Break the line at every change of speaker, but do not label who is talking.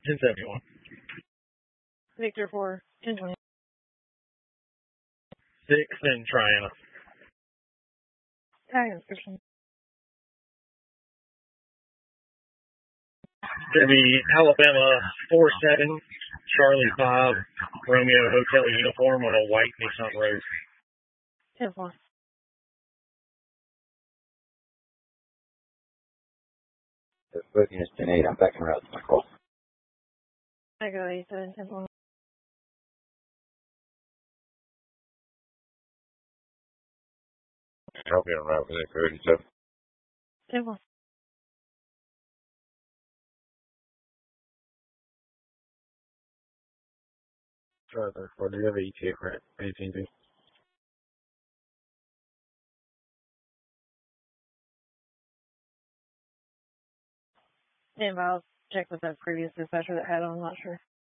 1071.
Victor 4, 1020.
6 in Triana.
Tag description.
Gonna be Alabama 47, Charlie 5, Romeo Hotel uniform on a white Nissan Rogue.
10-4.
The booking is 10-8. I'm backing around to my call.
Echo 87, 10-4.
I'll be on route with Echo 87.
10-4.
Driver for the other ETA for 18.
Stand by. I'll check with that previous dispatcher that had on. I'm not sure.